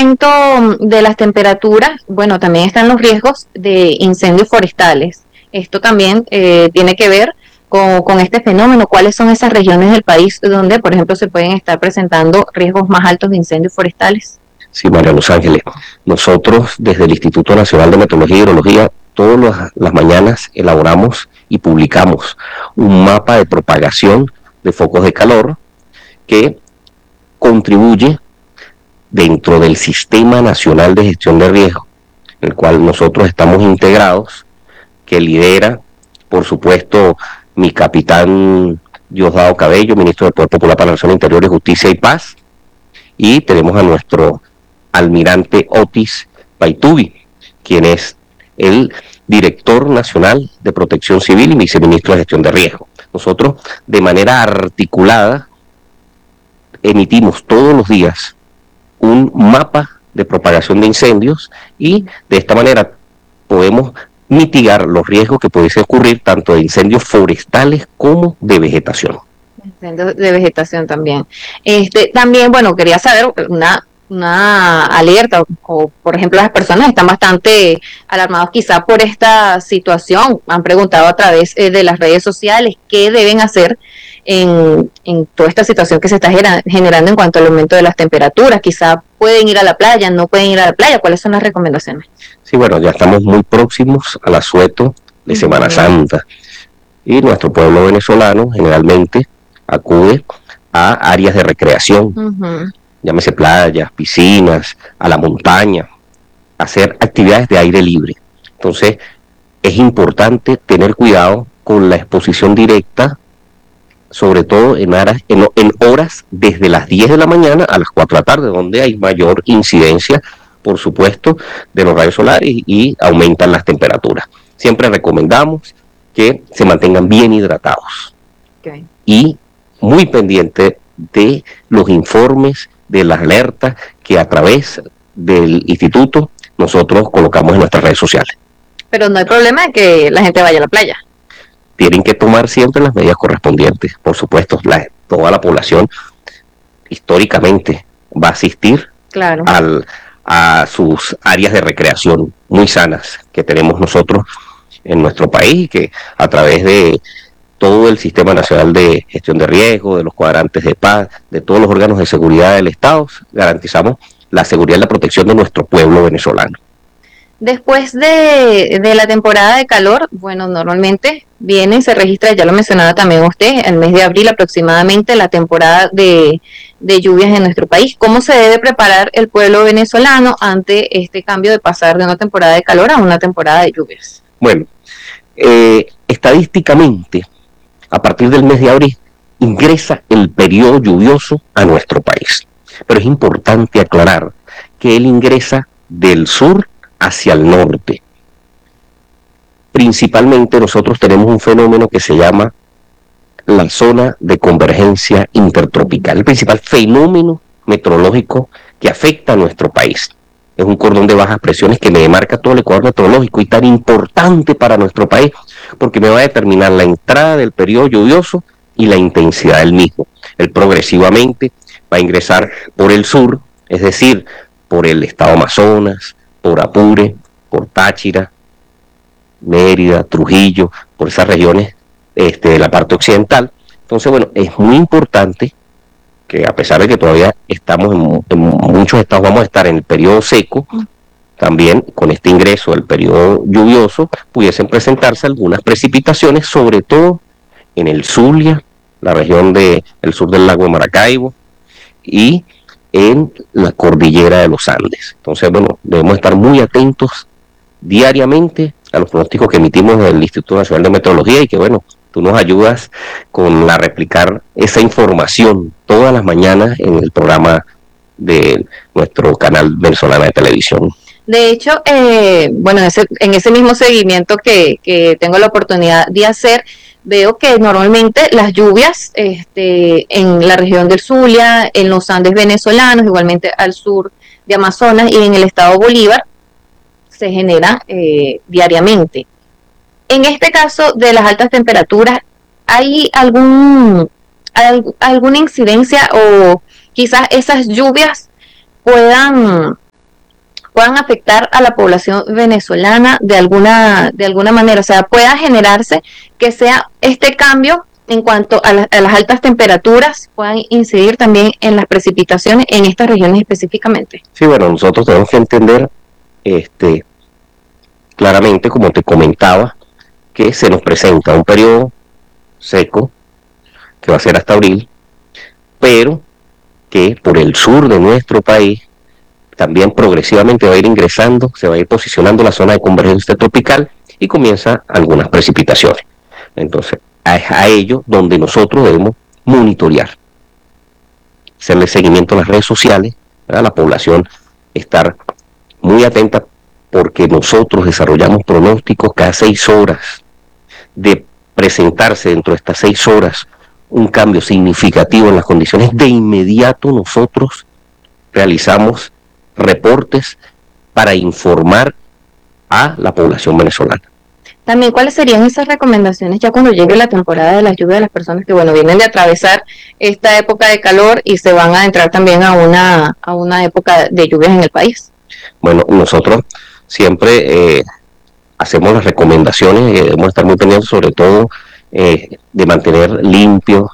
aumento de las temperaturas, bueno, también están los riesgos de incendios forestales. Esto también tiene que ver con este fenómeno. ¿Cuáles son esas regiones del país donde, por ejemplo, se pueden estar presentando riesgos más altos de incendios forestales? Sí, María Luz Ángeles, nosotros desde el Instituto Nacional de Meteorología y Hidrología todas las mañanas elaboramos y publicamos un mapa de propagación de focos de calor que contribuye dentro del Sistema Nacional de Gestión de Riesgo, en el cual nosotros estamos integrados, que lidera, por supuesto, mi capitán Diosdado Cabello, ministro del Poder Popular para la Nación Interior y Justicia y Paz, y tenemos a nuestro almirante Otis Paitubi, quien es el director nacional de Protección Civil y viceministro de Gestión de Riesgo. Nosotros, de manera articulada, emitimos todos los días un mapa de propagación de incendios y de esta manera podemos mitigar los riesgos que pudiesen ocurrir tanto de incendios forestales como de vegetación. De vegetación también. También, bueno, quería saber una alerta, o por ejemplo las personas están bastante alarmados quizá por esta situación, han preguntado a través de las redes sociales qué deben hacer en toda esta situación que se está generando en cuanto al aumento de las temperaturas. Quizá pueden ir a la playa, no pueden ir a la playa. ¿Cuáles son las recomendaciones? Sí, bueno, ya estamos muy próximos al asueto de Semana Santa y nuestro pueblo venezolano generalmente acude a áreas de recreación, llámese playas, piscinas, a la montaña, hacer actividades de aire libre. Entonces, es importante tener cuidado con la exposición directa, sobre todo en horas desde las 10 de la mañana a las 4 de la tarde, donde hay mayor incidencia, por supuesto, de los rayos solares y aumentan las temperaturas. Siempre recomendamos que se mantengan bien hidratados y muy pendientes de los informes, de las alertas que a través del instituto nosotros colocamos en nuestras redes sociales. Pero no hay problema de que la gente vaya a la playa. Tienen que tomar siempre las medidas correspondientes. Por supuesto, toda la población históricamente va a asistir a sus áreas de recreación muy sanas que tenemos nosotros en nuestro país, que a través de todo el Sistema Nacional de Gestión de Riesgo, de los cuadrantes de paz, de todos los órganos de seguridad del Estado, garantizamos la seguridad y la protección de nuestro pueblo venezolano. Después de la temporada de calor, bueno, normalmente se registra, ya lo mencionaba también usted, el mes de abril aproximadamente, la temporada de lluvias en nuestro país. ¿Cómo se debe preparar el pueblo venezolano ante este cambio de pasar de una temporada de calor a una temporada de lluvias? Bueno, estadísticamente, a partir del mes de abril, ingresa el periodo lluvioso a nuestro país. Pero es importante aclarar que él ingresa del sur hacia el norte. Principalmente nosotros tenemos un fenómeno que se llama la zona de convergencia intertropical, el principal fenómeno meteorológico que afecta a nuestro país. Es un cordón de bajas presiones que me demarca todo el ecuador meteorológico y tan importante para nuestro país porque me va a determinar la entrada del periodo lluvioso y la intensidad del mismo. Él progresivamente va a ingresar por el sur, es decir, por el estado Amazonas, por Apure, por Táchira, Mérida, Trujillo, por esas regiones de la parte occidental. Entonces, bueno, es muy importante que a pesar de que todavía estamos en muchos estados, vamos a estar en el periodo seco, también con este ingreso del periodo lluvioso, pudiesen presentarse algunas precipitaciones, sobre todo en el Zulia, la región del sur del lago de Maracaibo, y en la cordillera de los Andes. Entonces, bueno, debemos estar muy atentos diariamente a los pronósticos que emitimos del Instituto Nacional de Meteorología y que, bueno, tú nos ayudas con replicar esa información todas las mañanas en el programa de nuestro canal venezolano de televisión. De hecho, bueno, en ese mismo seguimiento que tengo la oportunidad de hacer, veo que normalmente las lluvias en la región del Zulia, en los Andes venezolanos, igualmente al sur de Amazonas y en el estado Bolívar, se generan diariamente. En este caso de las altas temperaturas, ¿hay alguna incidencia o quizás esas lluvias puedan puedan afectar a la población venezolana de alguna manera, o sea, pueda generarse que sea este cambio en cuanto a las altas temperaturas puedan incidir también en las precipitaciones en estas regiones específicamente. Sí, bueno, nosotros tenemos que entender claramente, como te comentaba, que se nos presenta un periodo seco, que va a ser hasta abril, pero que por el sur de nuestro país también progresivamente va a ir ingresando, se va a ir posicionando la zona de convergencia tropical y comienza algunas precipitaciones. Entonces, a ello donde nosotros debemos monitorear, hacerle seguimiento a las redes sociales, a la población estar muy atenta porque nosotros desarrollamos pronósticos cada 6 horas. De presentarse dentro de estas 6 horas un cambio significativo en las condiciones, de inmediato nosotros realizamos reportes para informar a la población venezolana. También, ¿cuáles serían esas recomendaciones ya cuando llegue la temporada de las lluvias de las personas que, bueno, vienen de atravesar esta época de calor y se van a entrar también a una época de lluvias en el país? Bueno, nosotros siempre hacemos las recomendaciones, debemos estar muy pendientes sobre todo de mantener limpio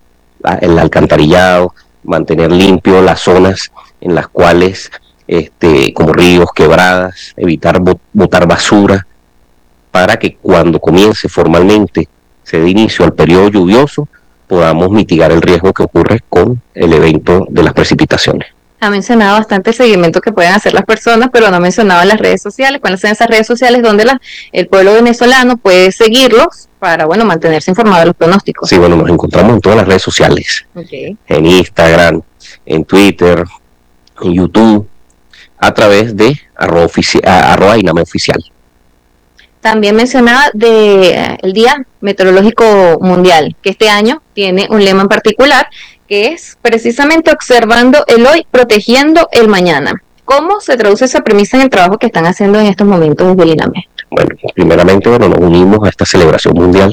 el alcantarillado, mantener limpio las zonas en las cuales, como ríos, quebradas, evitar botar basura, para que cuando comience formalmente, se dé inicio al periodo lluvioso, podamos mitigar el riesgo que ocurre con el evento de las precipitaciones. Ha mencionado bastante el seguimiento que pueden hacer las personas, pero no ha mencionado las redes sociales. ¿Cuáles son esas redes sociales donde el pueblo venezolano puede seguirlos para, bueno, mantenerse informado de los pronósticos? Sí, bueno, nos encontramos en todas las redes sociales. Okay. En Instagram, en Twitter, en YouTube, a través de @inameoficial. También mencionaba el Día Meteorológico Mundial, que este año tiene un lema en particular, que es precisamente observando el hoy, protegiendo el mañana. ¿Cómo se traduce esa premisa en el trabajo que están haciendo en estos momentos desde el INAME? Bueno, primeramente, nos unimos a esta celebración mundial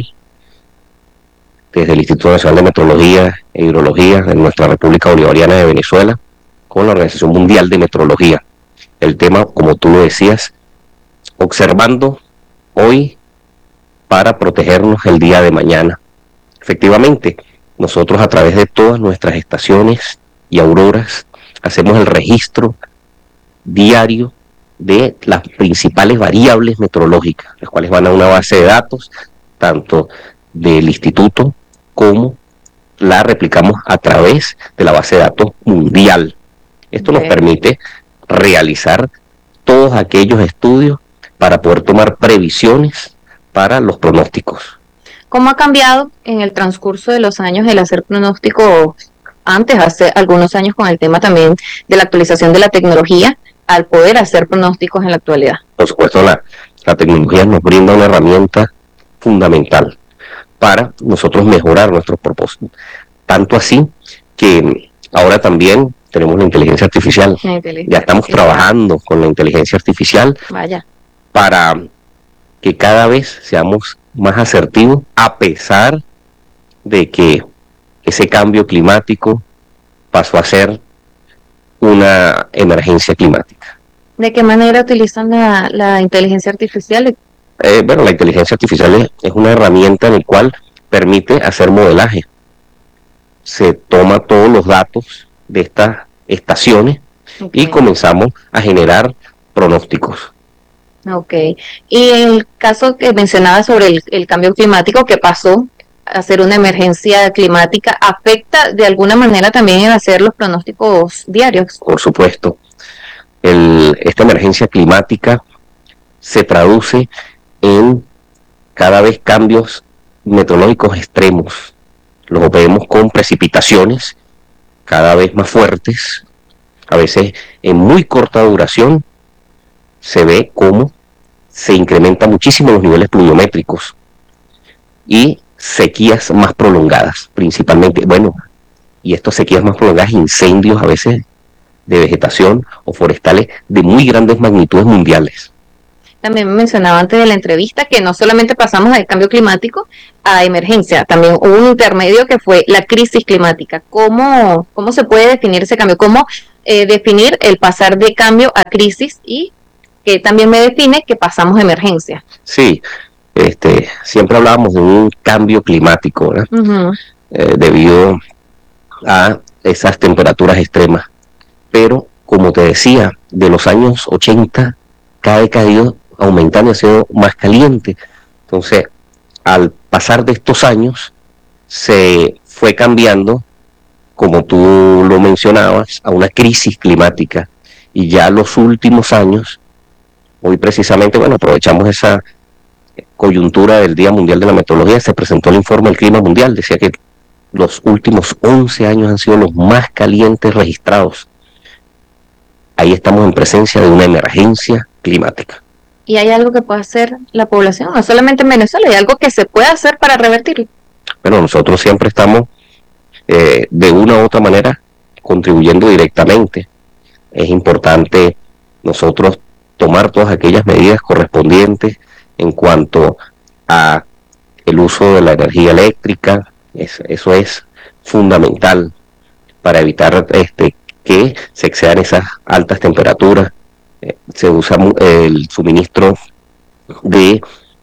desde el Instituto Nacional de Meteorología e Hidrología de nuestra República Bolivariana de Venezuela con la Organización Mundial de Meteorología. El tema, como tú lo decías, observando hoy para protegernos el día de mañana. Efectivamente, nosotros a través de todas nuestras estaciones y auroras hacemos el registro diario de las principales variables meteorológicas, las cuales van a una base de datos, tanto del instituto como la replicamos a través de la base de datos mundial. Esto nos permite realizar todos aquellos estudios para poder tomar previsiones para los pronósticos. ¿Cómo ha cambiado en el transcurso de los años el hacer pronósticos antes, hace algunos años, con el tema también de la actualización de la tecnología, al poder hacer pronósticos en la actualidad? Por supuesto, la tecnología nos brinda una herramienta fundamental para nosotros mejorar nuestros propósitos. Tanto así que ahora también tenemos la inteligencia artificial. Ya estamos trabajando con la inteligencia artificial. Vaya. Para que cada vez seamos más asertivos, a pesar de que ese cambio climático pasó a ser una emergencia climática. ¿De qué manera utilizan la inteligencia artificial? Bueno, la inteligencia artificial es una herramienta en la cual permite hacer modelaje. Se toma todos los datos de estas estaciones y comenzamos a generar pronósticos. Ok. Y el caso que mencionaba sobre el cambio climático, que pasó a ser una emergencia climática, ¿afecta de alguna manera también en hacer los pronósticos diarios? Por supuesto. Esta emergencia climática se traduce en cada vez cambios meteorológicos extremos. Los vemos con precipitaciones cada vez más fuertes, a veces en muy corta duración. Se ve cómo se incrementan muchísimo los niveles pluviométricos y sequías más prolongadas, principalmente, y estas sequías más prolongadas, incendios a veces de vegetación o forestales de muy grandes magnitudes mundiales. también mencionaba antes de la entrevista que no solamente pasamos del cambio climático a emergencia, también hubo un intermedio que fue la crisis climática. ¿Cómo se puede definir ese cambio? ¿Cómo definir el pasar de cambio a crisis y que también me define que pasamos a emergencia? Sí, siempre hablábamos de un cambio climático, ¿verdad? Debido a esas temperaturas extremas. Pero, como te decía, de los años 80, cada vez ha ido aumentando y ha sido más caliente. Entonces, al pasar de estos años, se fue cambiando, como tú lo mencionabas, a una crisis climática. Y ya los últimos años, hoy precisamente, bueno, aprovechamos esa coyuntura del Día Mundial de la Meteorología, se presentó el informe del clima mundial, decía que los últimos 11 años han sido los más calientes registrados. Ahí estamos en presencia de una emergencia climática. ¿Y hay algo que pueda hacer la población? No solamente en Venezuela, ¿hay algo que se puede hacer para revertirlo? Bueno, nosotros siempre estamos de una u otra manera contribuyendo directamente. Es importante nosotros tomar todas aquellas medidas correspondientes en cuanto a el uso de la energía eléctrica. Eso es fundamental para evitar que se excedan esas altas temperaturas. Se usa el suministro de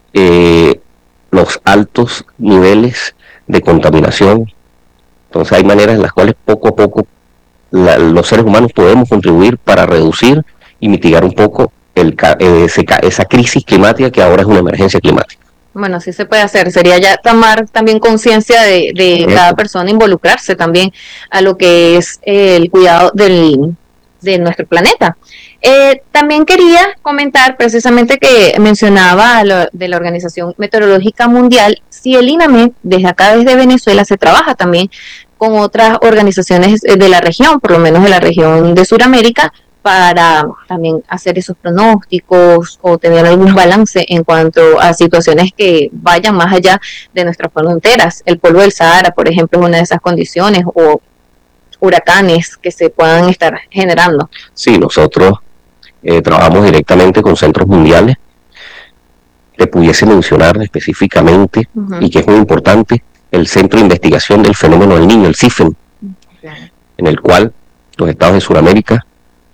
los altos niveles de contaminación. Entonces hay maneras en las cuales poco a poco los seres humanos podemos contribuir para reducir y mitigar un poco esa crisis climática que ahora es una emergencia climática. Bueno, sí se puede hacer. Sería ya tomar también conciencia de cada persona, involucrarse también a lo que es el cuidado de nuestro planeta. También quería comentar precisamente que mencionaba de la Organización Meteorológica Mundial, si el INAMED desde acá, desde Venezuela, se trabaja también con otras organizaciones de la región, por lo menos de la región de Sudamérica, para también hacer esos pronósticos o tener algún balance en cuanto a situaciones que vayan más allá de nuestras fronteras. El polvo del Sahara, por ejemplo, es una de esas condiciones, o huracanes que se puedan estar generando. Sí, nosotros trabajamos directamente con centros mundiales. Te pudiese mencionar específicamente, y que es muy importante, el Centro de Investigación del Fenómeno del Niño, el CIFEN, en el cual los estados de Sudamérica,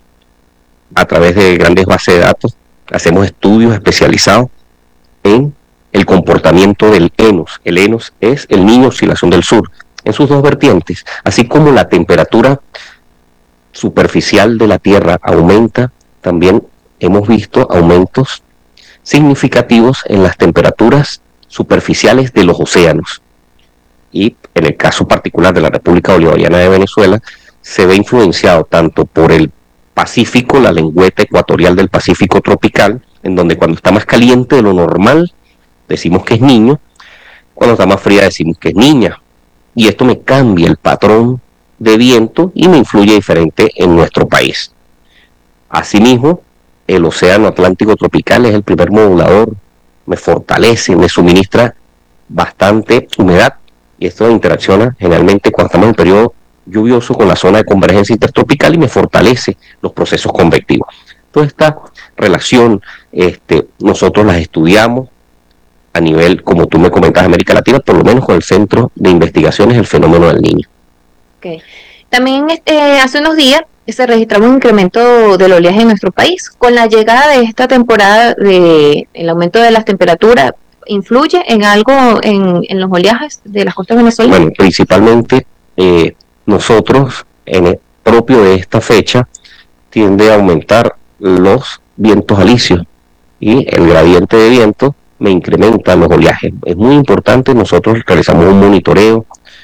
a través de grandes bases de datos, hacemos estudios especializados en el comportamiento del ENOS. El ENOS es el Niño Oscilación del Sur, en sus dos vertientes, así como la temperatura superficial de la Tierra aumenta, también hemos visto aumentos significativos en las temperaturas superficiales de los océanos. Y en el caso particular de la República Bolivariana de Venezuela, se ve influenciado tanto por el Pacífico, la lengüeta ecuatorial del Pacífico tropical, en donde cuando está más caliente de lo normal, decimos que es niño, cuando está más fría decimos que es niña. Y esto me cambia el patrón de viento y me influye diferente en nuestro país. Asimismo, el océano Atlántico tropical es el primer modulador, me fortalece, me suministra bastante humedad, y esto interacciona generalmente cuando estamos en el periodo lluvioso con la zona de convergencia intertropical y me fortalece los procesos convectivos. Toda esta relación nosotros las estudiamos a nivel, como tú me comentas, América Latina, por lo menos con el Centro de Investigaciones del Fenómeno del Niño. Okay. También hace unos días se registraba un incremento del oleaje en nuestro país. Con la llegada de esta temporada, el aumento de las temperaturas, ¿influye en algo en los oleajes de las costas venezolanas? Bueno, principalmente nosotros, en el propio de esta fecha, tiende a aumentar los vientos alisios y el gradiente de viento me incrementa los oleajes. Es muy importante, nosotros realizamos un monitoreo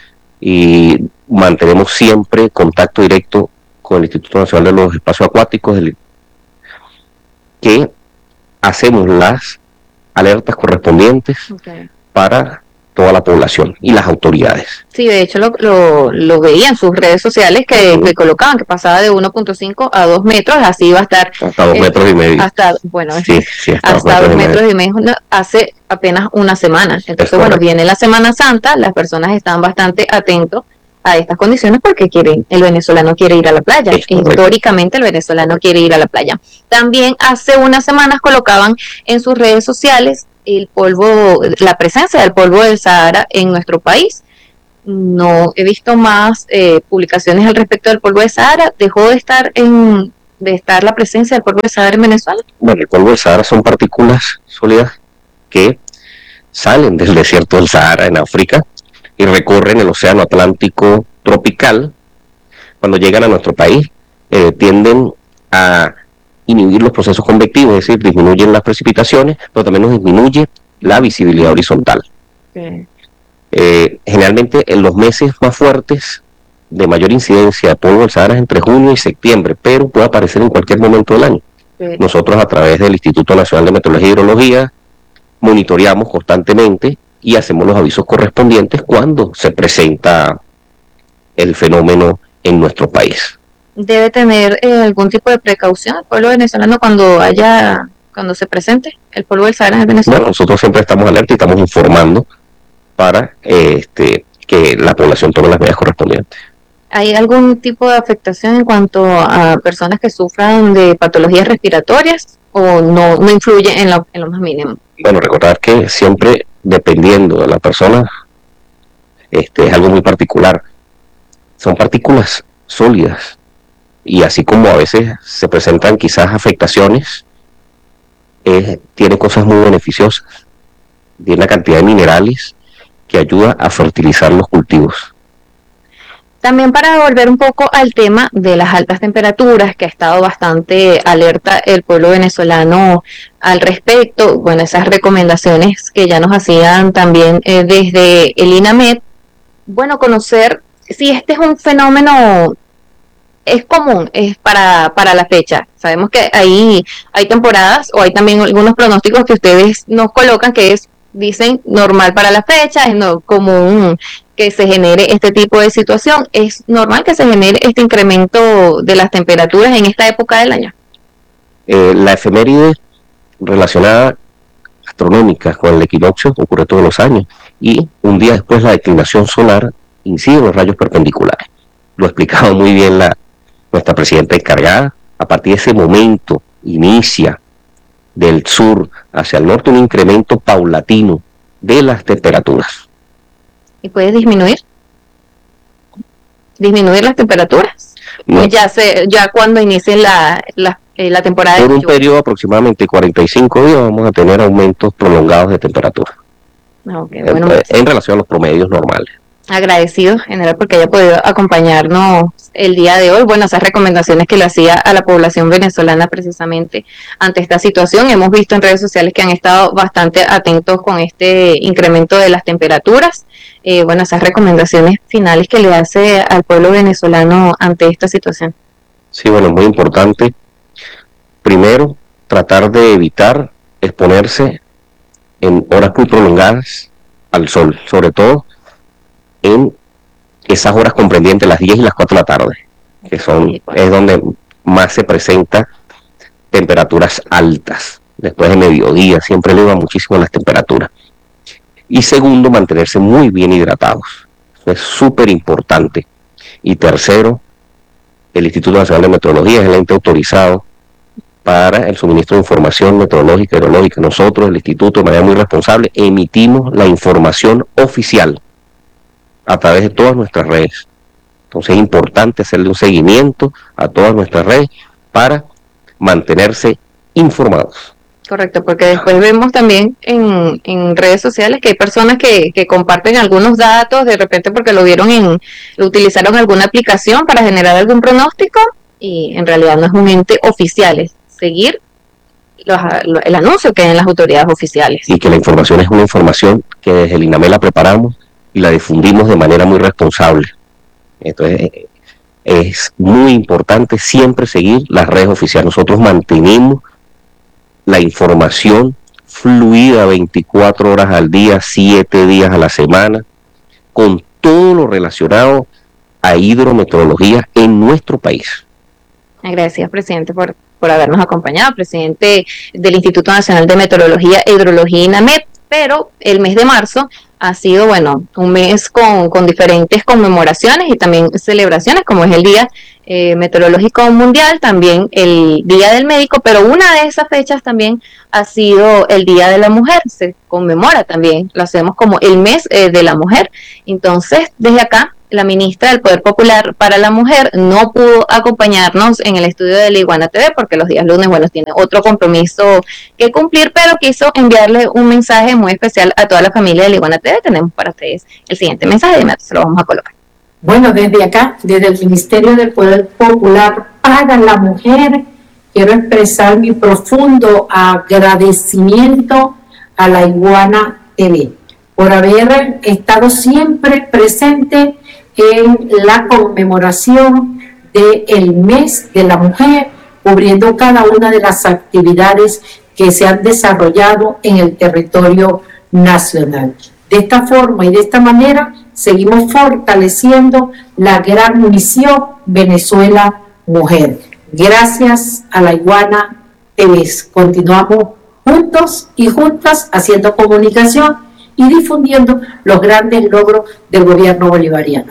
y mantenemos siempre contacto directo con el Instituto Nacional de los Espacios Acuáticos, que hacemos las alertas correspondientes para toda la población y las autoridades. Sí, de hecho lo veía en sus redes sociales que colocaban que pasaba de 1.5 a 2 metros, así iba a estar. Hasta 2 metros y medio. Hasta 2 metros y medio hace apenas una semana. Entonces, bueno, viene la Semana Santa, las personas están bastante atentos a estas condiciones porque el venezolano quiere ir a la playa. Históricamente el venezolano quiere ir a la playa. También hace unas semanas colocaban en sus redes sociales la presencia del polvo del Sahara en nuestro país. No he visto más publicaciones al respecto del polvo del Sahara. Dejó de estar la presencia del polvo del Sahara en Venezuela. Bueno, el polvo del Sahara son partículas sólidas que salen del desierto del Sahara en África y recorren el océano Atlántico tropical. Cuando llegan a nuestro país, tienden a inhibir los procesos convectivos, es decir, disminuyen las precipitaciones, pero también nos disminuye la visibilidad horizontal. Okay. Generalmente en los meses más fuertes de mayor incidencia de polvo del Sahara es entre junio y septiembre, pero puede aparecer en cualquier momento del año. Okay. Nosotros, a través del Instituto Nacional de Meteorología y Hidrología, monitoreamos constantemente y hacemos los avisos correspondientes cuando se presenta el fenómeno en nuestro país. ¿Debe tener algún tipo de precaución el pueblo venezolano cuando se presente el polvo del Sahara en Venezuela? Bueno, nosotros siempre estamos alerta y estamos informando para que la población tome las medidas correspondientes. ¿Hay algún tipo de afectación en cuanto a personas que sufran de patologías respiratorias o no influye en lo más mínimo? Bueno, recordar que siempre, dependiendo de la persona, es algo muy particular. Son partículas sólidas y así como a veces se presentan quizás afectaciones, tiene cosas muy beneficiosas. Tiene una cantidad de minerales que ayuda a fertilizar los cultivos. También, para volver un poco al tema de las altas temperaturas, que ha estado bastante alerta el pueblo venezolano al respecto, bueno, esas recomendaciones que ya nos hacían también desde el INAMED, bueno, conocer si este es un fenómeno, es común, es para la fecha. Sabemos que hay temporadas o hay también algunos pronósticos que ustedes nos colocan que dicen normal para la fecha, es común que se genere este tipo de situación. ¿Es normal que se genere este incremento de las temperaturas en esta época del año? La efeméride relacionada astronómica con el equinoccio ocurre todos los años y un día después la declinación solar incide en los rayos perpendiculares. Lo ha explicado muy bien nuestra presidenta encargada. A partir de ese momento inicia del sur hacia el norte un incremento paulatino de las temperaturas. ¿Y puede disminuir las temperaturas? No. Ya cuando inicie la temporada. Por un periodo aproximadamente 45 días vamos a tener aumentos prolongados de temperatura. Okay, bueno, en relación a los promedios normales. Agradecido, general, porque haya podido acompañarnos el día de hoy. Bueno, esas recomendaciones que le hacía a la población venezolana precisamente ante esta situación. Hemos visto en redes sociales que han estado bastante atentos con este incremento de las temperaturas. Bueno, esas recomendaciones finales que le hace al pueblo venezolano ante esta situación. Sí, bueno, es muy importante. Primero, tratar de evitar exponerse en horas muy prolongadas al sol, sobre todo en esas horas comprendientes las 10 y las 4 de la tarde, que es donde más se presenta temperaturas altas. Después de mediodía siempre eleva muchísimo las temperaturas. Y segundo, mantenerse muy bien hidratados. Eso es súper importante. Y tercero, el Instituto Nacional de Meteorología es el ente autorizado para el suministro de información meteorológica y hidrológica. Nosotros, el Instituto, de manera muy responsable, emitimos la información oficial a través de todas nuestras redes. Entonces es importante hacerle un seguimiento a todas nuestras redes para mantenerse informados. Correcto, porque después vemos también en redes sociales que hay personas que comparten algunos datos, de repente porque lo utilizaron alguna aplicación para generar algún pronóstico, y en realidad no es un ente oficial, es seguir el anuncio que hay en las autoridades oficiales. Y que la información es una información que desde el INAMED la preparamos y la difundimos de manera muy responsable. Entonces es muy importante siempre seguir las redes oficiales. Nosotros mantenemos la información fluida 24 horas al día, 7 días a la semana, con todo lo relacionado a hidrometeorología en nuestro país. Gracias, presidente, por habernos acompañado, presidente del Instituto Nacional de Meteorología e Hidrología INAMED. Pero el mes de marzo ha sido, bueno, un mes con diferentes conmemoraciones y también celebraciones, como es el Día Meteorológico Mundial, también el Día del Médico, pero una de esas fechas también ha sido el Día de la Mujer, se conmemora también, lo hacemos como el mes de la mujer. Entonces, desde acá, la ministra del Poder Popular para la Mujer no pudo acompañarnos en el estudio de La Iguana TV porque los días lunes, bueno, tiene otro compromiso que cumplir, pero quiso enviarle un mensaje muy especial a toda la familia de La Iguana TV. Tenemos para ustedes el siguiente mensaje, se lo vamos a colocar. Bueno, desde acá, desde el Ministerio del Poder Popular para la Mujer, quiero expresar mi profundo agradecimiento a La Iguana TV por haber estado siempre presente en la conmemoración del mes de la mujer, cubriendo cada una de las actividades que se han desarrollado en el territorio nacional. De esta forma y de esta manera seguimos fortaleciendo la gran misión Venezuela Mujer. Gracias a La Iguana TV. Continuamos juntos y juntas haciendo comunicación y difundiendo los grandes logros del gobierno bolivariano.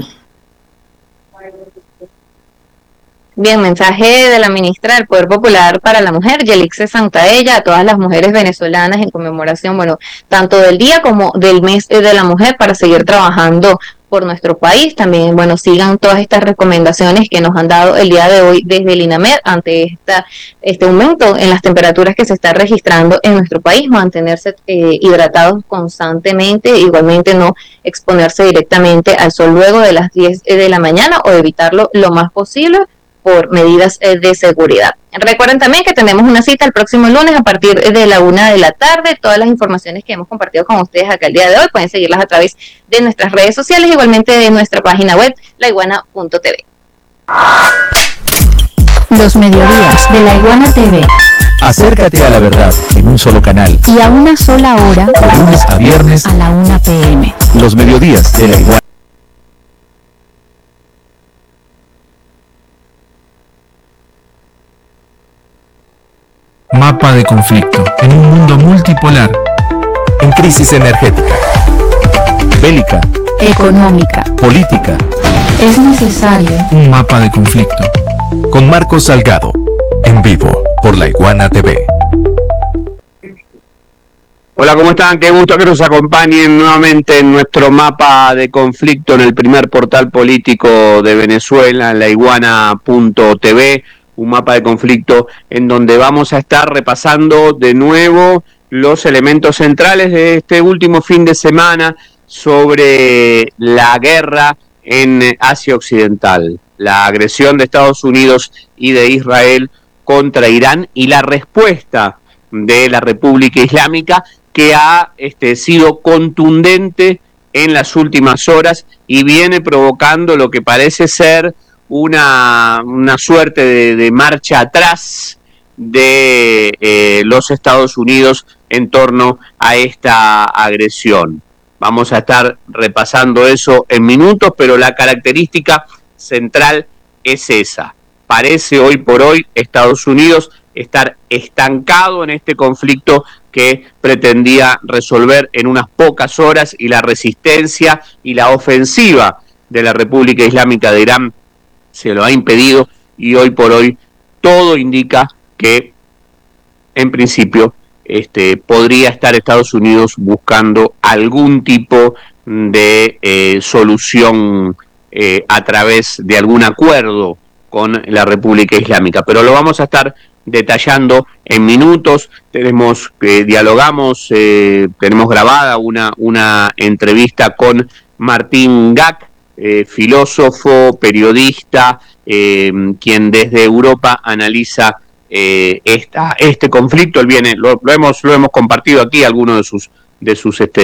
Bien, mensaje de la ministra del Poder Popular para la Mujer, Yelixe Santaella, a todas las mujeres venezolanas en conmemoración, bueno, tanto del día como del mes de la mujer para seguir trabajando por nuestro país. También, bueno, sigan todas estas recomendaciones que nos han dado el día de hoy desde el INAMED ante este aumento en las temperaturas que se está registrando en nuestro país, mantenerse hidratados constantemente, igualmente no exponerse directamente al sol luego de las 10 de la mañana o evitarlo lo más posible por medidas de seguridad. Recuerden también que tenemos una cita el próximo lunes a partir de la 1 de la tarde. Todas las informaciones que hemos compartido con ustedes acá el día de hoy pueden seguirlas a través de nuestras redes sociales, igualmente de nuestra página web, laiguana.tv. Los mediodías de La Iguana TV. Acércate a la verdad en un solo canal. Y a una sola hora. De lunes a viernes a la 1 p.m. Los mediodías de La Iguana. Mapa de conflicto en un mundo multipolar. En crisis energética, bélica, económica, política. Es necesario un mapa de conflicto. Con Marcos Salgado, en vivo por La Iguana TV. Hola, ¿cómo están? Qué gusto que nos acompañen nuevamente en nuestro mapa de conflicto en el primer portal político de Venezuela, laiguana.tv. Un mapa de conflicto en donde vamos a estar repasando de nuevo los elementos centrales de este último fin de semana sobre la guerra en Asia Occidental, la agresión de Estados Unidos y de Israel contra Irán y la respuesta de la República Islámica que ha sido contundente en las últimas horas y viene provocando lo que parece ser una suerte de marcha atrás de los Estados Unidos en torno a esta agresión. Vamos a estar repasando eso en minutos, pero la característica central es esa. Parece hoy por hoy Estados Unidos estar estancado en este conflicto que pretendía resolver en unas pocas horas y la resistencia y la ofensiva de la República Islámica de Irán se lo ha impedido y hoy por hoy todo indica que en principio podría estar Estados Unidos buscando algún tipo de solución a través de algún acuerdo con la República Islámica. Pero lo vamos a estar detallando en minutos. Dialogamos, tenemos grabada una entrevista con Martín Gac, filósofo, periodista, quien desde Europa analiza este conflicto. Él viene, lo hemos compartido aquí, algunos de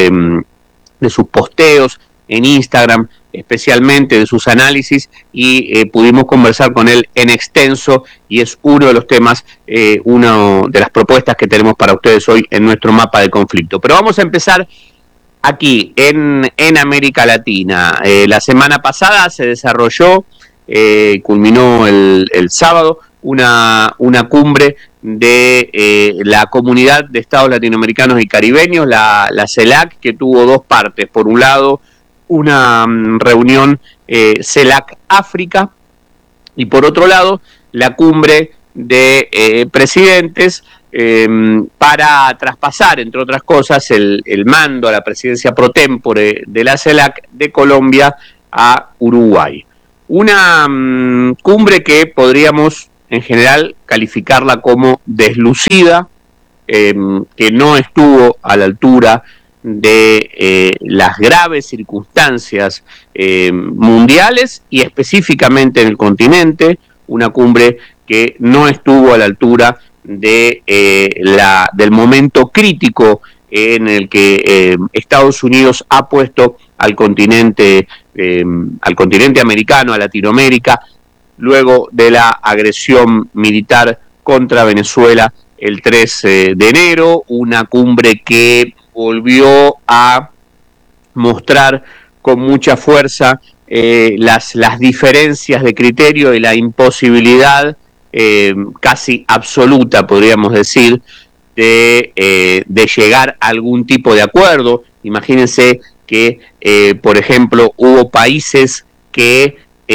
sus posteos en Instagram, especialmente de sus análisis, y pudimos conversar con él en extenso, y es uno de los temas, una de las propuestas que tenemos para ustedes hoy en nuestro mapa de conflicto. Pero vamos a empezar aquí en América Latina. La semana pasada se desarrolló, culminó el sábado, una cumbre de la Comunidad de Estados Latinoamericanos y Caribeños, la CELAC, que tuvo dos partes. Por un lado, una reunión CELAC África, y por otro lado, la cumbre de presidentes para traspasar, entre otras cosas, el mando a la presidencia pro tempore de la CELAC de Colombia a Uruguay. Una cumbre que podríamos en general calificarla como deslucida, que no estuvo a la altura de las graves circunstancias mundiales y específicamente en el continente, una cumbre que no estuvo a la altura de del momento crítico en el que Estados Unidos ha puesto al continente americano, a Latinoamérica, luego de la agresión militar contra Venezuela el 3 de enero, una cumbre que volvió a mostrar con mucha fuerza las diferencias de criterio y la imposibilidad casi absoluta, podríamos decir, de llegar a algún tipo de acuerdo. Imagínense que, por ejemplo, hubo países que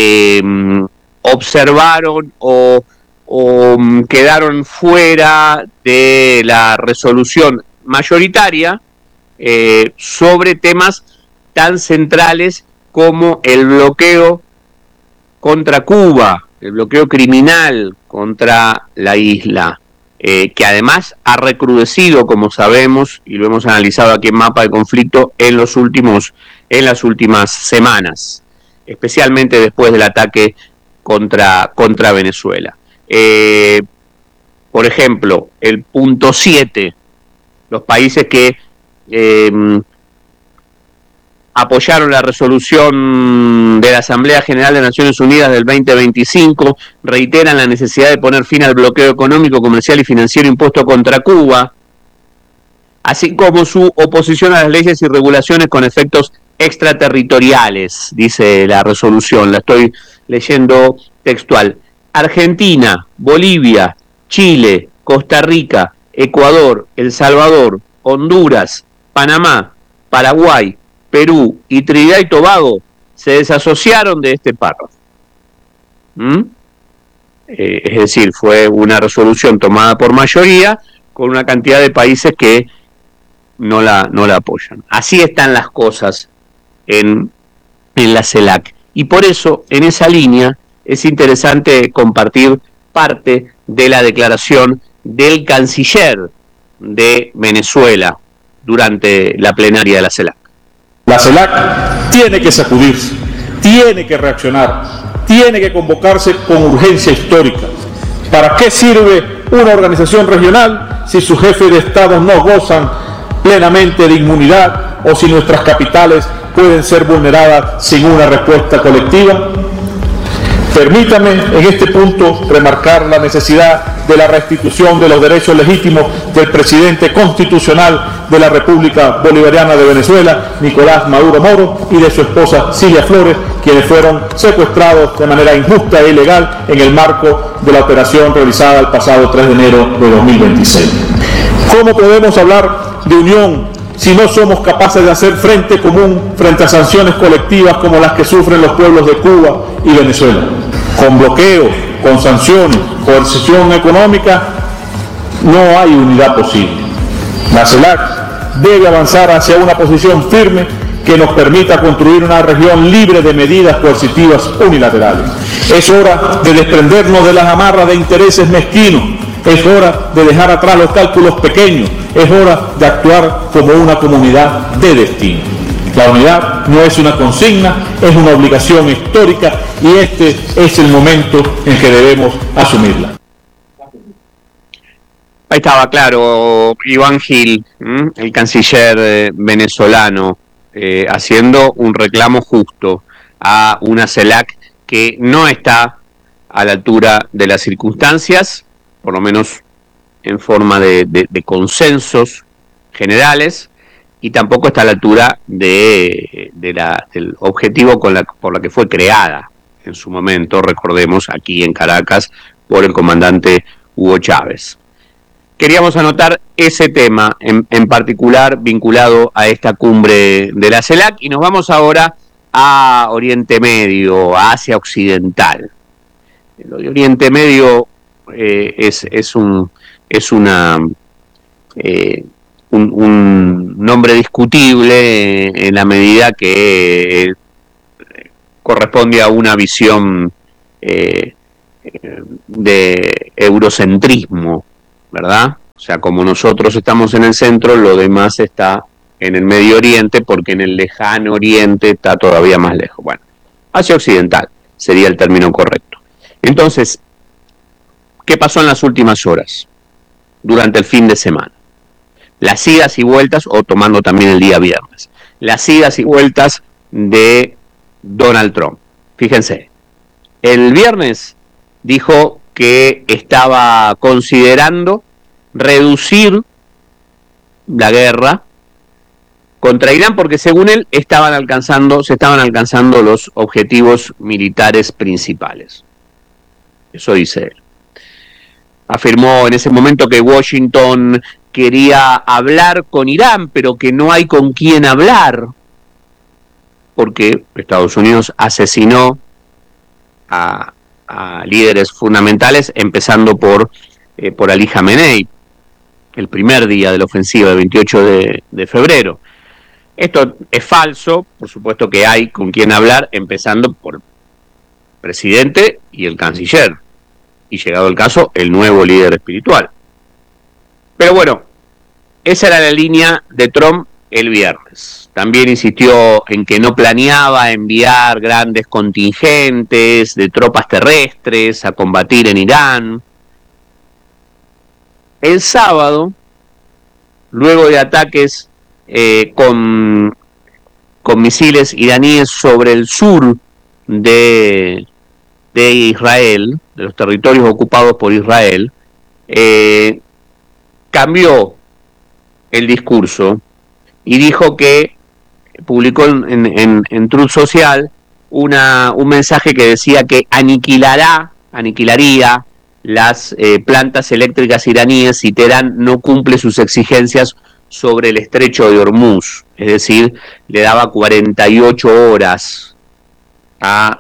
observaron o quedaron fuera de la resolución mayoritaria sobre temas tan centrales como el bloqueo contra Cuba, el bloqueo criminal contra la isla, que además ha recrudecido, como sabemos, y lo hemos analizado aquí en Mapa de Conflicto, en las últimas semanas, especialmente después del ataque contra Venezuela. Por ejemplo, el punto 7, los países que apoyaron la resolución de la Asamblea General de Naciones Unidas del 2025, reiteran la necesidad de poner fin al bloqueo económico, comercial y financiero impuesto contra Cuba, así como su oposición a las leyes y regulaciones con efectos extraterritoriales, dice la resolución, la estoy leyendo textual. Argentina, Bolivia, Chile, Costa Rica, Ecuador, El Salvador, Honduras, Panamá, Paraguay, Perú y Trinidad y Tobago se desasociaron de este párrafo. Es decir, fue una resolución tomada por mayoría con una cantidad de países que no la apoyan. Así están las cosas en la CELAC. Y por eso, en esa línea, es interesante compartir parte de la declaración del canciller de Venezuela durante la plenaria de la CELAC. La CELAC tiene que sacudirse, tiene que reaccionar, tiene que convocarse con urgencia histórica. ¿Para qué sirve una organización regional si sus jefes de Estado no gozan plenamente de inmunidad o si nuestras capitales pueden ser vulneradas sin una respuesta colectiva? Permítame en este punto remarcar la necesidad de la restitución de los derechos legítimos del presidente constitucional de la República Bolivariana de Venezuela, Nicolás Maduro Moro, y de su esposa Cilia Flores, quienes fueron secuestrados de manera injusta e ilegal en el marco de la operación realizada el pasado 3 de enero de 2026. ¿Cómo podemos hablar de unión si no somos capaces de hacer frente común frente a sanciones colectivas como las que sufren los pueblos de Cuba y Venezuela? Con bloqueos, con sanciones, coerción económica, no hay unidad posible. La CELAC debe avanzar hacia una posición firme que nos permita construir una región libre de medidas coercitivas unilaterales. Es hora de desprendernos de las amarras de intereses mezquinos. Es hora de dejar atrás los cálculos pequeños. Es hora de actuar como una comunidad de destino. La unidad no es una consigna, es una obligación histórica y este es el momento en que debemos asumirla. Ahí estaba claro Iván Gil, el canciller venezolano, haciendo un reclamo justo a una CELAC que no está a la altura de las circunstancias, por lo menos en forma de consensos generales, y tampoco está a la altura del objetivo por la que fue creada en su momento, recordemos, aquí en Caracas, por el comandante Hugo Chávez. Queríamos anotar ese tema en particular vinculado a esta cumbre de la CELAC y nos vamos ahora a Oriente Medio, a Asia Occidental. Lo de Oriente Medio es un nombre discutible en la medida que corresponde a una visión de eurocentrismo, ¿verdad? O sea, como nosotros estamos en el centro, lo demás está en el Medio Oriente, porque en el lejano Oriente está todavía más lejos. Bueno, Asia Occidental sería el término correcto. Entonces, ¿qué pasó en las últimas horas? Durante el fin de semana. Las idas y vueltas, o tomando también el día viernes, las idas y vueltas de Donald Trump. Fíjense, el viernes dijo que estaba considerando reducir la guerra contra Irán porque según él se estaban alcanzando los objetivos militares principales. Eso dice él. Afirmó en ese momento que Washington quería hablar con Irán, pero que no hay con quién hablar, porque Estados Unidos asesinó a líderes fundamentales, empezando por Ali Khamenei, el primer día de la ofensiva, el 28 de febrero. Esto es falso, por supuesto que hay con quien hablar, empezando por el presidente y el canciller, y llegado el caso, el nuevo líder espiritual. Pero bueno, esa era la línea de Trump el viernes. También insistió en que no planeaba enviar grandes contingentes de tropas terrestres a combatir en Irán. El sábado, luego de ataques con misiles iraníes sobre el sur de Israel, de los territorios ocupados por Israel, cambió el discurso y dijo que publicó en Truth Social un mensaje que decía que aniquilaría las plantas eléctricas iraníes si Teherán no cumple sus exigencias sobre el estrecho de Hormuz. Es decir, le daba 48 horas a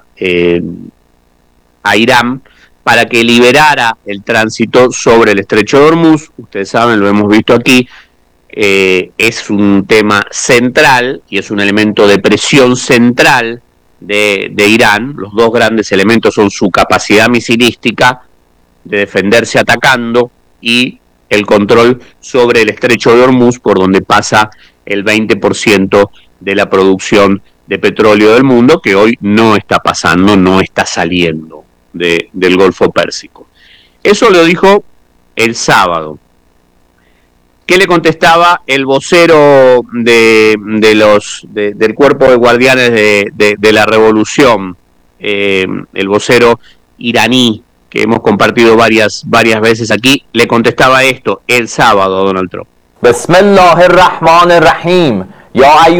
Irán para que liberara el tránsito sobre el estrecho de Hormuz. Ustedes saben, lo hemos visto aquí, es un tema central y es un elemento de presión central de Irán. Los dos grandes elementos son su capacidad misilística de defenderse atacando y el control sobre el estrecho de Hormuz, por donde pasa el 20% de la producción de petróleo del mundo, que hoy no está pasando, no está saliendo del Golfo Pérsico. Eso lo dijo el sábado. ¿Qué le contestaba el vocero del cuerpo de guardianes de la revolución, el vocero iraní, que hemos compartido varias veces aquí? Le contestaba esto el sábado a Donald Trump. Bismillahirrahmanirrahim. En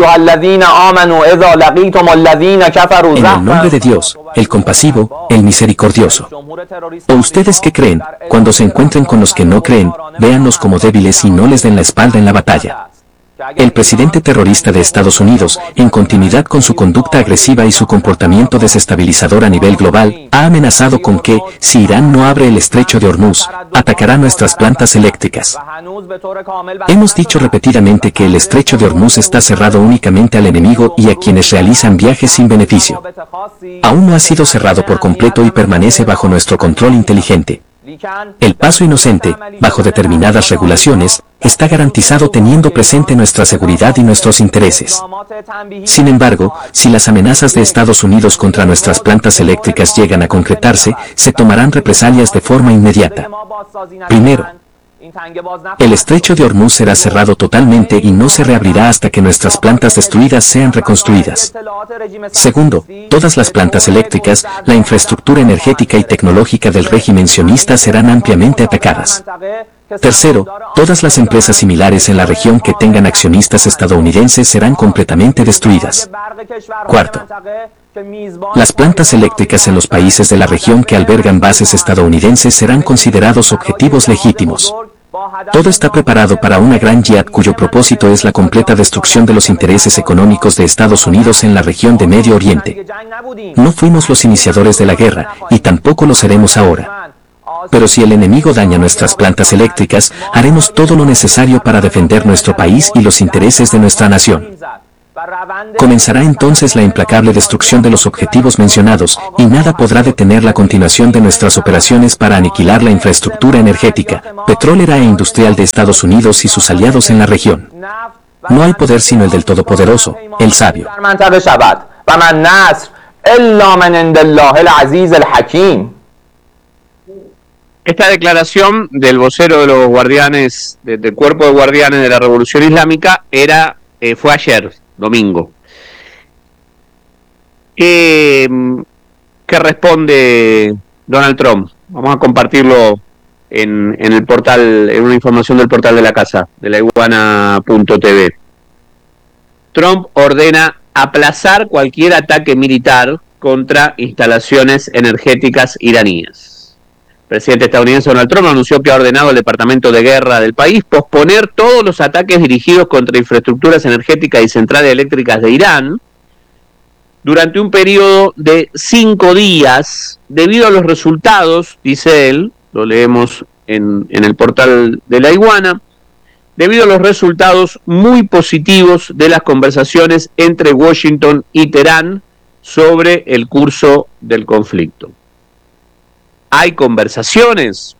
el nombre de Dios, el compasivo, el misericordioso. ¿O ustedes qué creen? Cuando se encuentren con los que no creen, véanlos como débiles y no les den la espalda en la batalla. El presidente terrorista de Estados Unidos, en continuidad con su conducta agresiva y su comportamiento desestabilizador a nivel global, ha amenazado con que, si Irán no abre el estrecho de Hormuz, atacará nuestras plantas eléctricas. Hemos dicho repetidamente que el estrecho de Hormuz está cerrado únicamente al enemigo y a quienes realizan viajes sin beneficio. Aún no ha sido cerrado por completo y permanece bajo nuestro control inteligente. El paso inocente, bajo determinadas regulaciones, está garantizado teniendo presente nuestra seguridad y nuestros intereses. Sin embargo, si las amenazas de Estados Unidos contra nuestras plantas eléctricas llegan a concretarse, se tomarán represalias de forma inmediata. Primero, el estrecho de Hormuz será cerrado totalmente y no se reabrirá hasta que nuestras plantas destruidas sean reconstruidas. Segundo, todas las plantas eléctricas, la infraestructura energética y tecnológica del régimen sionista serán ampliamente atacadas. Tercero, todas las empresas similares en la región que tengan accionistas estadounidenses serán completamente destruidas. Cuarto, las plantas eléctricas en los países de la región que albergan bases estadounidenses serán considerados objetivos legítimos. Todo está preparado para una gran yihad cuyo propósito es la completa destrucción de los intereses económicos de Estados Unidos en la región de Medio Oriente. No fuimos los iniciadores de la guerra, y tampoco lo seremos ahora. Pero si el enemigo daña nuestras plantas eléctricas, haremos todo lo necesario para defender nuestro país y los intereses de nuestra nación. Comenzará entonces la implacable destrucción de los objetivos mencionados, y nada podrá detener la continuación de nuestras operaciones para aniquilar la infraestructura energética, petrolera e industrial de Estados Unidos y sus aliados en la región. No hay poder sino el del Todopoderoso, el Sabio. Esta declaración del vocero de los guardianes, del cuerpo de guardianes de la Revolución Islámica, fue ayer, domingo. ¿Qué responde Donald Trump? Vamos a compartirlo en el portal, en una información del portal de la casa, de la iguana.tv. Trump ordena aplazar cualquier ataque militar contra instalaciones energéticas iraníes. El presidente estadounidense Donald Trump anunció que ha ordenado al Departamento de Guerra del país posponer todos los ataques dirigidos contra infraestructuras energéticas y centrales eléctricas de Irán durante un periodo de 5 días debido a los resultados, dice él, lo leemos en el portal de la Iguana, debido a los resultados muy positivos de las conversaciones entre Washington y Teherán sobre el curso del conflicto. ¿Hay conversaciones?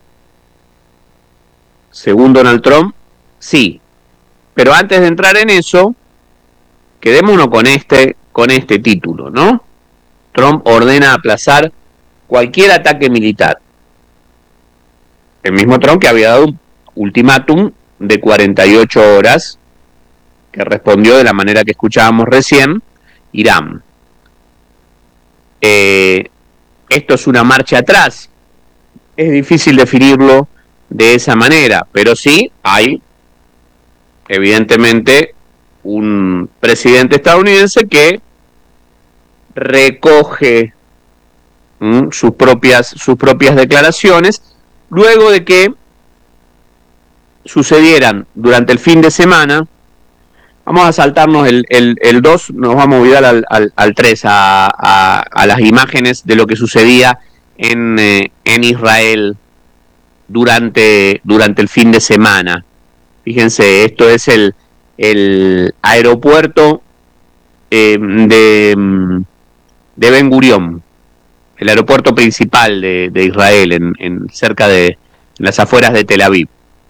Según Donald Trump, sí. Pero antes de entrar en eso, quedémonos con este título, ¿no? Trump ordena aplazar cualquier ataque militar. El mismo Trump que había dado un ultimátum de 48 horas, que respondió de la manera que escuchábamos recién, Irán. Esto es una marcha atrás. Es difícil definirlo de esa manera, pero sí hay, evidentemente, un presidente estadounidense que recoge sus propias declaraciones luego de que sucedieran durante el fin de semana. Vamos a saltarnos el 2, nos vamos a olvidar al 3, a las imágenes de lo que sucedía en Israel durante el fin de semana. Fíjense, esto es el aeropuerto de Ben Gurión, el aeropuerto principal de Israel, cerca de las afueras de Tel Aviv.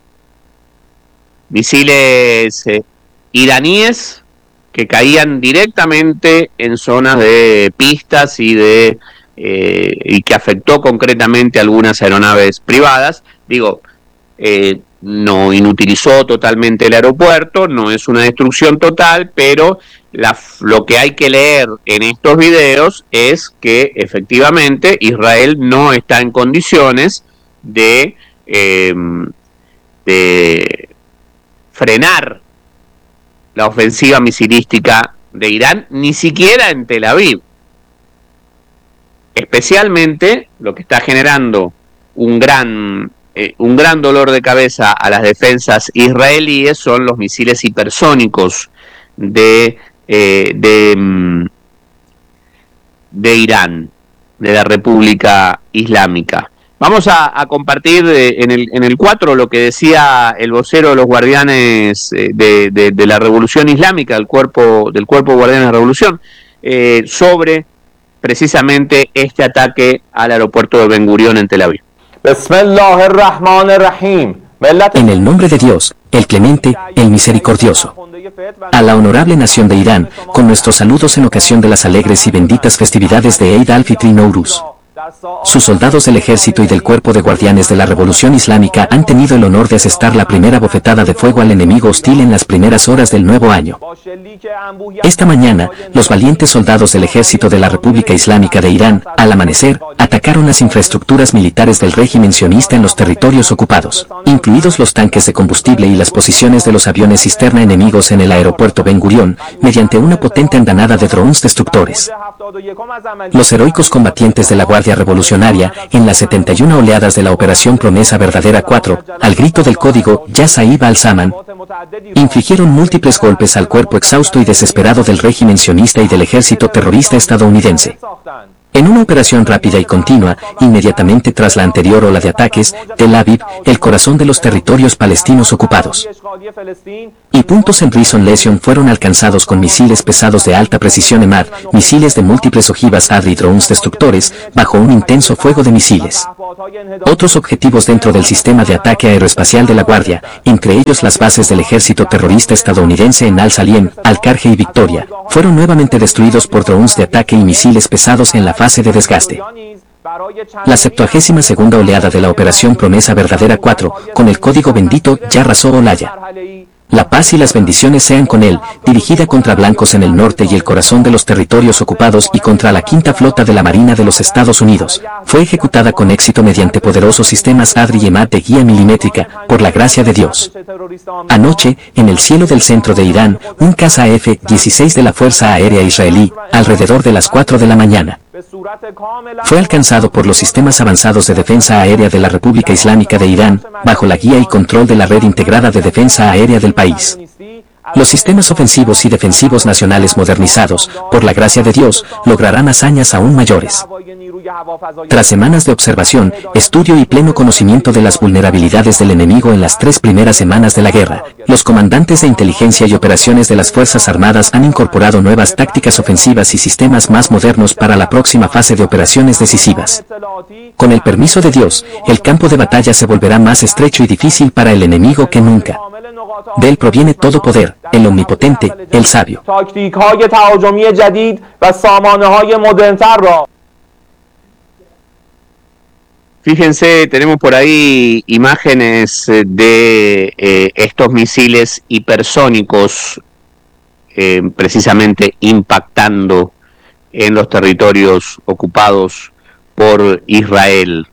Misiles iraníes que caían directamente en zonas de pistas y que afectó concretamente a algunas aeronaves privadas. No inutilizó totalmente el aeropuerto, no es una destrucción total, pero lo que hay que leer en estos videos es que efectivamente Israel no está en condiciones de frenar la ofensiva misilística de Irán, ni siquiera en Tel Aviv. Especialmente lo que está generando un gran dolor de cabeza a las defensas israelíes son los misiles hipersónicos de Irán, de la República Islámica. Vamos a compartir en el 4 lo que decía el vocero de los guardianes de la Revolución Islámica, del cuerpo de guardianes de la Revolución, sobre precisamente este ataque al aeropuerto de Ben Gurión en Tel Aviv. En el nombre de Dios, el clemente, el misericordioso. A la honorable nación de Irán, con nuestros saludos en ocasión de las alegres y benditas festividades de Eid al-Fitr y Nowruz. Sus soldados del ejército y del cuerpo de guardianes de la Revolución Islámica han tenido el honor de asestar la primera bofetada de fuego al enemigo hostil en las primeras horas del nuevo año. Esta mañana, los valientes soldados del ejército de la República Islámica de Irán, al amanecer, atacaron las infraestructuras militares del régimen sionista en los territorios ocupados, incluidos los tanques de combustible y las posiciones de los aviones cisterna enemigos en el aeropuerto Ben Gurión, mediante una potente andanada de drones destructores. Los heroicos combatientes de la Guardia Revolucionaria, en las 71 oleadas de la Operación Promesa Verdadera 4, al grito del código Ya Saib al-Saman, infligieron múltiples golpes al cuerpo exhausto y desesperado del régimen sionista y del ejército terrorista estadounidense. En una operación rápida y continua, inmediatamente tras la anterior ola de ataques, Tel Aviv, el corazón de los territorios palestinos ocupados, y puntos en Rishon Lezion fueron alcanzados con misiles pesados de alta precisión EMAD, misiles de múltiples ojivas AD y drones destructores, bajo un intenso fuego de misiles. Otros objetivos dentro del sistema de ataque aeroespacial de la Guardia, entre ellos las bases del ejército terrorista estadounidense en Al-Saliem, Al-Karje y Victoria, fueron nuevamente destruidos por drones de ataque y misiles pesados en la fase de desgaste. La 72ª oleada de la Operación Promesa Verdadera 4, con el código bendito Ya Razó Olaya. La paz y las bendiciones sean con él, dirigida contra blancos en el norte y el corazón de los territorios ocupados y contra la quinta flota de la Marina de los Estados Unidos, fue ejecutada con éxito mediante poderosos sistemas ADRI y EMAD de guía milimétrica, por la gracia de Dios. Anoche, en el cielo del centro de Irán, un caza F-16 de la Fuerza Aérea Israelí, alrededor de las 4 de la mañana, fue alcanzado por los sistemas avanzados de defensa aérea de la República Islámica de Irán, bajo la guía y control de la Red Integrada de Defensa Aérea del país. Los sistemas ofensivos y defensivos nacionales modernizados, por la gracia de Dios, lograrán hazañas aún mayores. Tras semanas de observación, estudio y pleno conocimiento de las vulnerabilidades del enemigo en las 3 primeras semanas de la guerra, los comandantes de inteligencia y operaciones de las Fuerzas Armadas han incorporado nuevas tácticas ofensivas y sistemas más modernos para la próxima fase de operaciones decisivas. Con el permiso de Dios, el campo de batalla se volverá más estrecho y difícil para el enemigo que nunca. De él proviene todo poder, el omnipotente, el sabio. Fíjense, tenemos por ahí imágenes de estos misiles hipersónicos precisamente impactando en los territorios ocupados por Israel.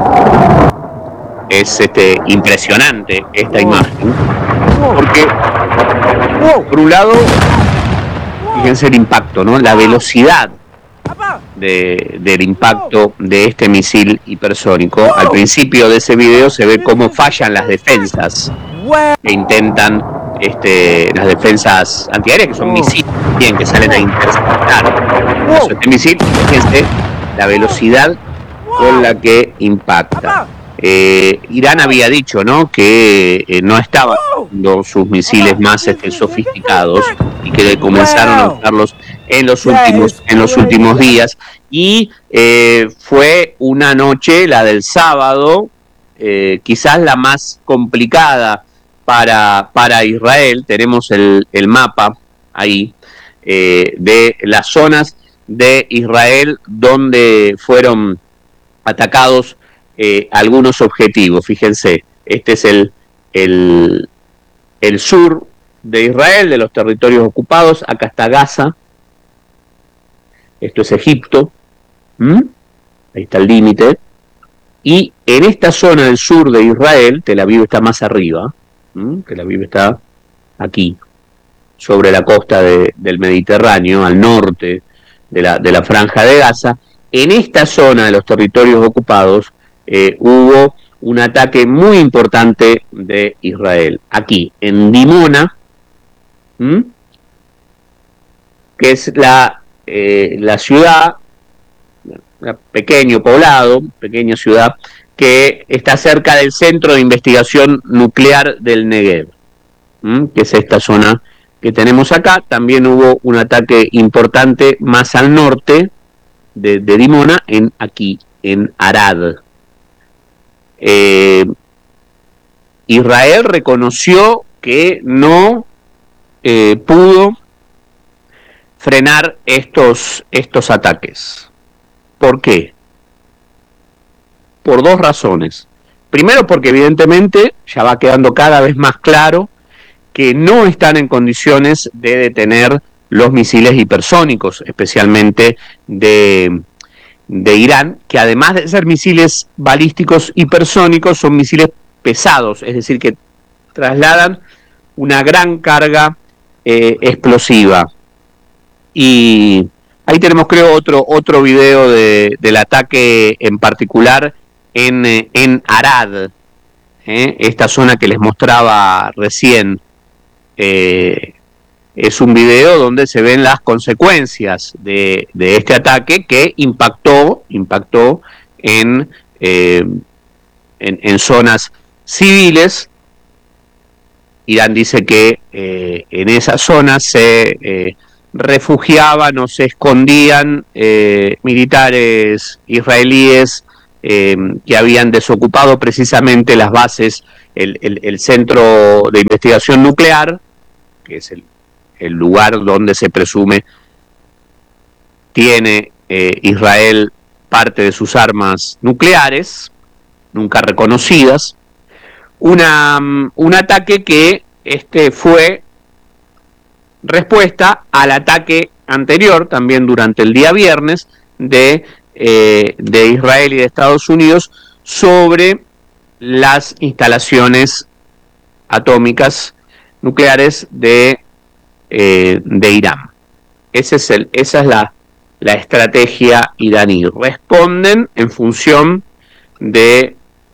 Es impresionante esta imagen, porque por un lado, fíjense el impacto, ¿no? La velocidad del impacto de este misil hipersónico. Al principio de ese video se ve cómo fallan las defensas que intentan, las defensas antiaéreas, que son misiles bien, que salen a interceptar. Este misil, fíjense la velocidad con la que impacta. Irán había dicho, ¿no?, que no estaban usando sus misiles más sofisticados y que comenzaron a usarlos en los últimos días, y fue una noche, la del sábado, quizás la más complicada para Israel. Tenemos el mapa ahí de las zonas de Israel donde fueron atacados algunos objetivos. Fíjense, este es el sur de Israel, de los territorios ocupados. Acá está Gaza, esto es Egipto, ahí está el límite, y en esta zona del sur de Israel, Tel Aviv está más arriba, Tel Aviv está aquí, sobre la costa del Mediterráneo, al norte de la franja de Gaza. En esta zona de los territorios ocupados hubo un ataque muy importante de Israel, aquí, en Dimona, que es la ciudad, un pequeño poblado, pequeña ciudad, que está cerca del Centro de Investigación Nuclear del Negev, que es esta zona que tenemos acá. También hubo un ataque importante más al norte de Dimona, aquí, en Arad. Israel reconoció que no pudo frenar estos ataques. ¿Por qué? por dos razones. Primero, porque evidentemente ya va quedando cada vez más claro que no están en condiciones de detener los misiles hipersónicos, especialmente de Irán, que además de ser misiles balísticos hipersónicos, son misiles pesados, es decir, que trasladan una gran carga explosiva. Y ahí tenemos, creo, otro video del ataque en particular en Arad, esta zona que les mostraba recién. Es un video donde se ven las consecuencias de este ataque que impactó en zonas civiles. Irán dice que en esas zonas se refugiaban o se escondían militares israelíes que habían desocupado precisamente las bases, el centro de investigación nuclear, que es el lugar donde se presume tiene Israel parte de sus armas nucleares, nunca reconocidas. Un ataque que fue respuesta al ataque anterior, también durante el día viernes, de Israel y de Estados Unidos sobre las instalaciones atómicas nucleares de Irán. Esa es la estrategia iraní. Responden en función del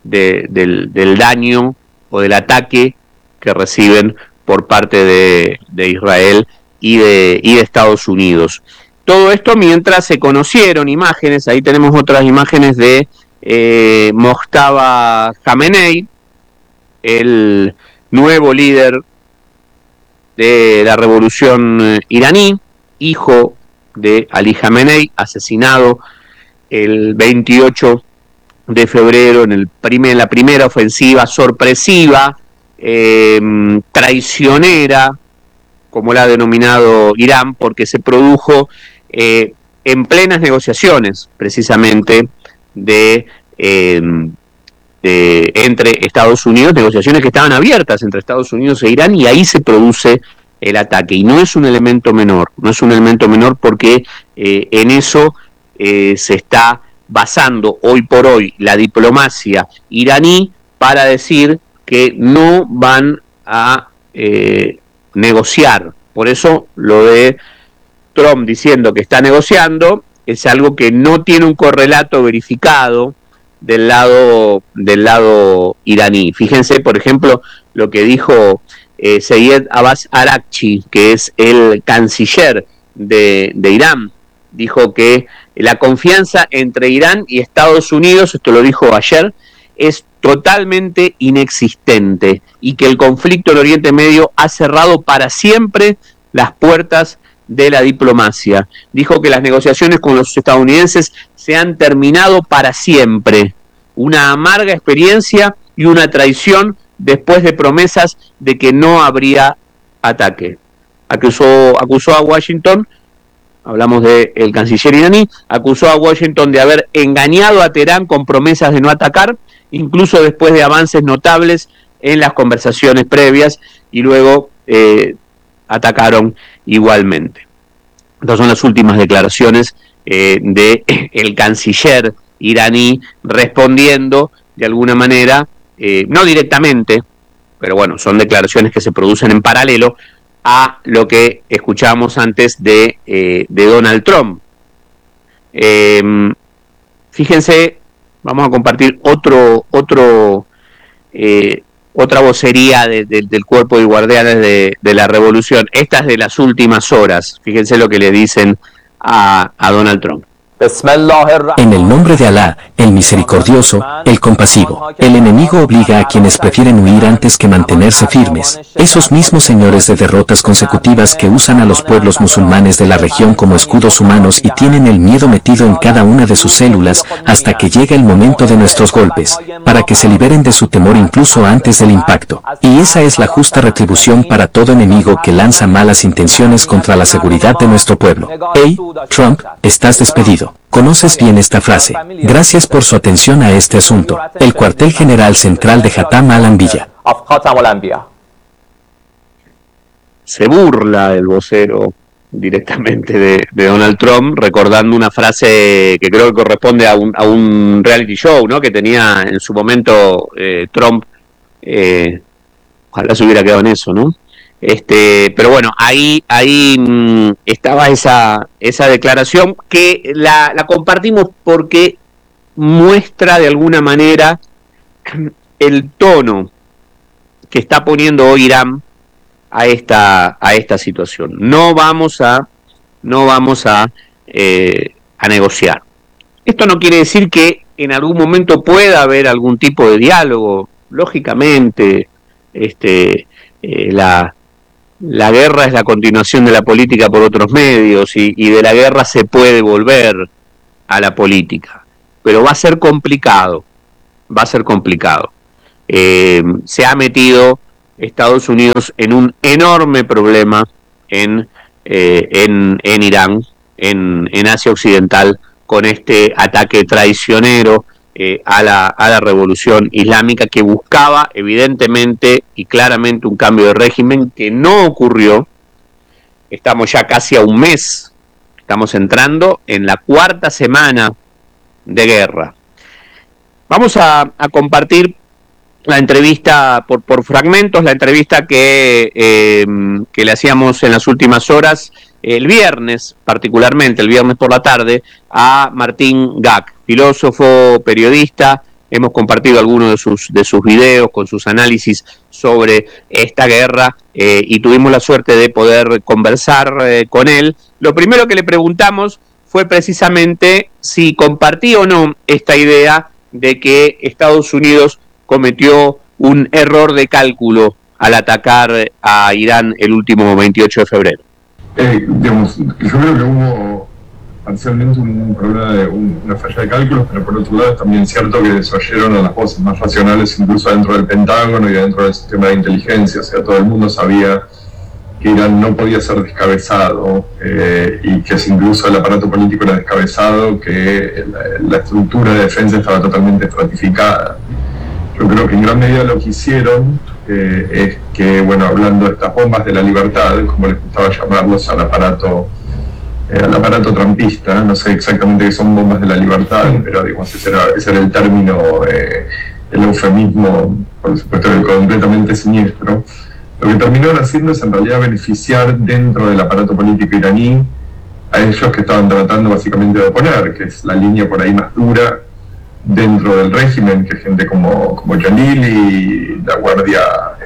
daño o del ataque que reciben por parte de Israel y de Estados Unidos. Todo esto mientras se conocieron imágenes, ahí tenemos otras imágenes de Mojtaba Khamenei, el nuevo líder de la revolución iraní, hijo de Ali Khamenei, asesinado el 28 de febrero en la primera ofensiva sorpresiva, traicionera, como la ha denominado Irán, porque se produjo en plenas negociaciones, precisamente, entre Estados Unidos, negociaciones que estaban abiertas entre Estados Unidos e Irán, y ahí se produce el ataque. Y no es un elemento menor, porque en eso se está basando hoy por hoy la diplomacia iraní para decir que no van a negociar. Por eso lo de Trump diciendo que está negociando es algo que no tiene un correlato verificado del lado iraní. Fíjense, por ejemplo, lo que dijo Seyed Abbas Araghchi, que es el canciller de Irán. Dijo que la confianza entre Irán y Estados Unidos, esto lo dijo ayer, es totalmente inexistente, y que el conflicto en Oriente Medio ha cerrado para siempre las puertas de la diplomacia. Dijo que las negociaciones con los estadounidenses se han terminado para siempre. Una amarga experiencia y una traición después de promesas de que no habría ataque. Acusó a Washington, hablamos del canciller iraní, acusó a Washington de haber engañado a Teherán con promesas de no atacar, incluso después de avances notables en las conversaciones previas, y luego atacaron igualmente. Estas son las últimas declaraciones del canciller iraní, respondiendo de alguna manera, no directamente, pero bueno, son declaraciones que se producen en paralelo a lo que escuchábamos antes de Donald Trump. Fíjense, vamos a compartir otra vocería del cuerpo de guardianes de la revolución. Esta es de las últimas horas. Fíjense lo que le dicen a Donald Trump. En el nombre de Alá, el misericordioso, el compasivo, el enemigo obliga a quienes prefieren huir antes que mantenerse firmes. Esos mismos señores de derrotas consecutivas que usan a los pueblos musulmanes de la región como escudos humanos y tienen el miedo metido en cada una de sus células hasta que llega el momento de nuestros golpes, para que se liberen de su temor incluso antes del impacto. Y esa es la justa retribución para todo enemigo que lanza malas intenciones contra la seguridad de nuestro pueblo. Hey, Trump, estás despedido. conflicto. Conoces bien esta frase. Gracias por su atención a este asunto. El cuartel general central de Hatam al-Anbiya. Se burla el vocero directamente de Donald Trump, recordando una frase que creo que corresponde a un reality show, ¿no?, que tenía en su momento Trump. Ojalá se hubiera quedado en eso, ¿no? Pero bueno, ahí estaba esa declaración que la compartimos porque muestra de alguna manera el tono que está poniendo hoy Irán a esta situación. No vamos a negociar. Esto no quiere decir que en algún momento pueda haber algún tipo de diálogo. Lógicamente, la guerra es la continuación de la política por otros medios y de la guerra se puede volver a la política, pero va a ser complicado. Se ha metido Estados Unidos en un enorme problema en Irán, en Asia Occidental, con este ataque traicionero a la revolución islámica, que buscaba evidentemente y claramente un cambio de régimen que no ocurrió. Estamos ya casi a un mes, estamos entrando en la 4ª semana de guerra. Vamos a compartir la entrevista por fragmentos, la entrevista que le hacíamos en las últimas horas, el viernes, particularmente el viernes por la tarde, a Martín Gach, filósofo, periodista. Hemos compartido algunos de sus videos con sus análisis sobre esta guerra y tuvimos la suerte de poder conversar con él. Lo primero que le preguntamos fue precisamente si compartía o no esta idea de que Estados Unidos cometió un error de cálculo al atacar a Irán el último 28 de febrero. Yo creo que hubo parcialmente un problema de una falla de cálculos, pero por otro lado es también cierto que desoyeron a las voces más racionales, incluso dentro del Pentágono y dentro del sistema de inteligencia. O sea, todo el mundo sabía que Irán no podía ser descabezado y que si incluso el aparato político era descabezado, que la estructura de defensa estaba totalmente estratificada. Yo creo que en gran medida lo que hicieron es que, bueno, hablando de estas bombas de la libertad, como les gustaba llamarlos al aparato trumpista, no sé exactamente qué son bombas de la libertad, pero digamos, ese era el término, el eufemismo, por supuesto, completamente siniestro. Lo que terminaron haciendo es en realidad beneficiar dentro del aparato político iraní a ellos que estaban tratando básicamente de oponer, que es la línea por ahí más dura dentro del régimen, que gente como Jalili, la guardia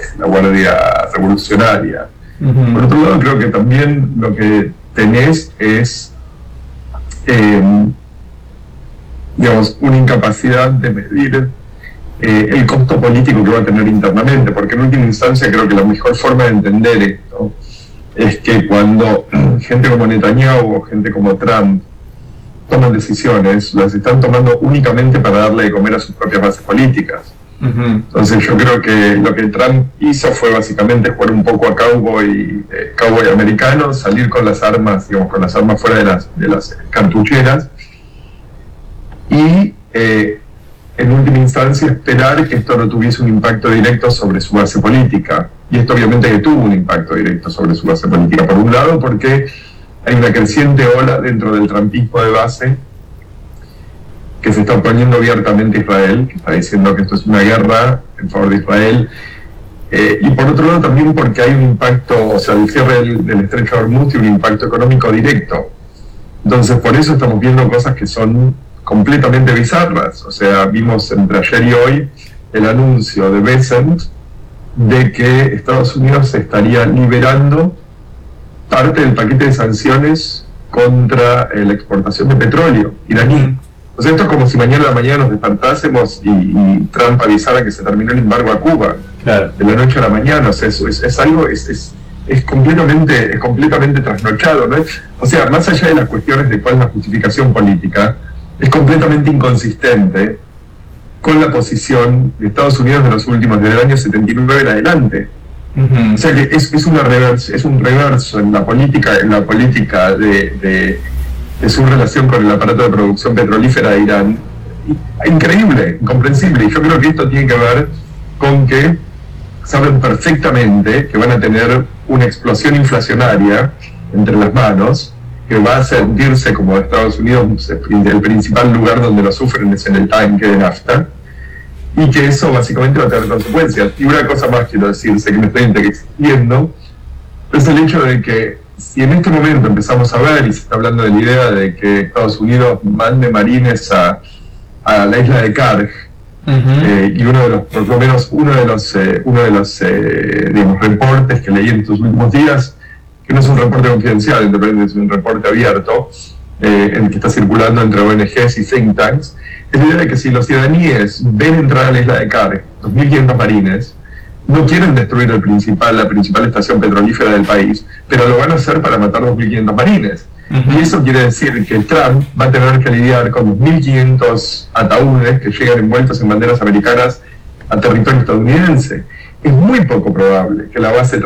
revolucionaria. Uh-huh. Por otro lado, creo que también lo que tenés es digamos, una incapacidad de medir el costo político que va a tener internamente, porque en última instancia creo que la mejor forma de entender esto es que cuando gente como Netanyahu o gente como Trump toman decisiones, las están tomando únicamente para darle de comer a sus propias bases políticas. Uh-huh. Entonces yo creo que lo que Trump hizo fue básicamente jugar un poco a cowboy americano, salir con las armas, digamos, con las armas fuera de las cartucheras y en última instancia esperar que esto no tuviese un impacto directo sobre su base política. Y esto obviamente que tuvo un impacto directo sobre su base política. Por un lado, porque hay una creciente ola dentro del trumpismo de base que se está oponiendo abiertamente a Israel, que está diciendo que esto es una guerra en favor de Israel. Y por otro lado también porque hay un impacto, o sea, el cierre del estrecho de Hormuz tiene un impacto económico directo. Entonces por eso estamos viendo cosas que son completamente bizarras. O sea, vimos entre ayer y hoy el anuncio de Bessent de que Estados Unidos estaría liberando parte del paquete de sanciones contra la exportación de petróleo iraní. O sea, esto es como si mañana a la mañana nos despertásemos y Trump avisara que se terminó el embargo a Cuba, claro, de la noche a la mañana. O sea, es completamente trasnochado, ¿no? O sea, más allá de las cuestiones de cuál es la justificación política, es completamente inconsistente con la posición de Estados Unidos de los últimos, desde el año 79 en adelante. Uh-huh. O sea que es un reverso en la política de su relación con el aparato de producción petrolífera de Irán, increíble, incomprensible. Y yo creo que esto tiene que ver con que saben perfectamente que van a tener una explosión inflacionaria entre las manos, que va a sentirse como Estados Unidos, el principal lugar donde lo sufren es en el tanque de nafta, y que eso básicamente va a tener consecuencias. Y una cosa más quiero decir, sé que me estoy extendiendo, es el hecho de que si en este momento empezamos a ver, y se está hablando de la idea de que Estados Unidos mande marines a la isla de Karg, y por lo menos uno de los digamos, reportes que leí en estos últimos días, que no es un reporte confidencial, es un reporte abierto, en el que está circulando entre ONGs y think tanks, es la idea de que si los iraníes ven entrar a la isla de Karg 2.500 marines, no quieren destruir la principal estación petrolífera del país, pero lo van a hacer para matar 2.500 marines. Y eso quiere decir que Trump va a tener que lidiar con 2.500 ataúdes que llegan envueltos en banderas americanas a territorio estadounidense. Es muy poco probable que la base